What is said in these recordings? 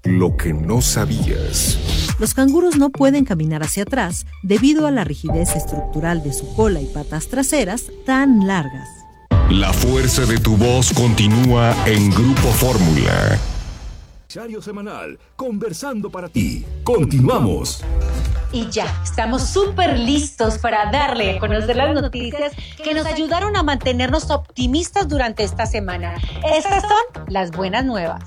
Lo que no sabías. Los canguros no pueden caminar hacia atrás debido a la rigidez estructural de su cola y patas traseras tan largas. La fuerza de tu voz continúa en Grupo Fórmula. Diario semanal, conversando para ti. Continuamos. Y ya, estamos súper listos para darle a conocer las noticias que nos ayudaron a mantenernos optimistas durante esta semana. Estas son las buenas nuevas.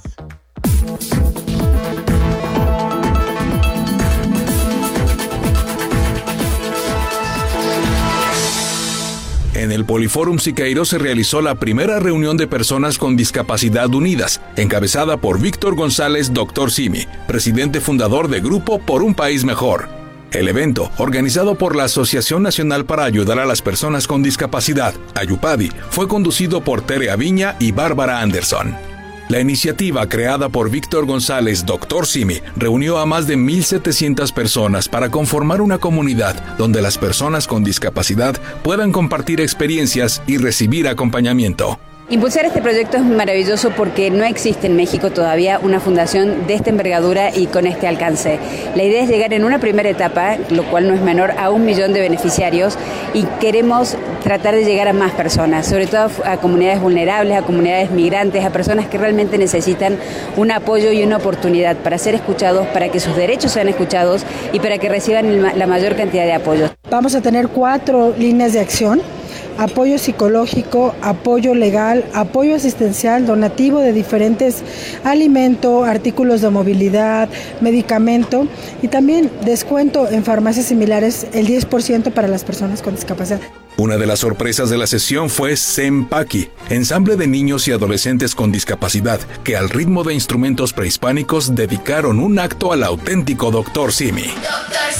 En el Poliforum Siqueiro se realizó la primera reunión de personas con discapacidad unidas, encabezada por Víctor González, Dr. Simi, presidente fundador de Grupo por un País Mejor. El evento, organizado por la Asociación Nacional para Ayudar a las Personas con Discapacidad, Ayupadi, fue conducido por Tere Aviña y Bárbara Anderson. La iniciativa, creada por Víctor González, Dr. Simi, reunió a más de 1,700 personas para conformar una comunidad donde las personas con discapacidad puedan compartir experiencias y recibir acompañamiento. Impulsar este proyecto es maravilloso porque no existe en México todavía una fundación de esta envergadura y con este alcance. La idea es llegar en una primera etapa, lo cual no es menor, a 1 millón de beneficiarios y queremos tratar de llegar a más personas, sobre todo a comunidades vulnerables, a comunidades migrantes, a personas que realmente necesitan un apoyo y una oportunidad para ser escuchados, para que sus derechos sean escuchados y para que reciban la mayor cantidad de apoyos. Vamos a tener 4 líneas de acción. Apoyo psicológico, apoyo legal, apoyo asistencial, donativo de diferentes alimentos, artículos de movilidad, medicamento y también descuento en farmacias similares el 10% para las personas con discapacidad. Una de las sorpresas de la sesión fue Sempaki, ensamble de niños y adolescentes con discapacidad, que al ritmo de instrumentos prehispánicos dedicaron un acto al auténtico Dr. Simi. Dr.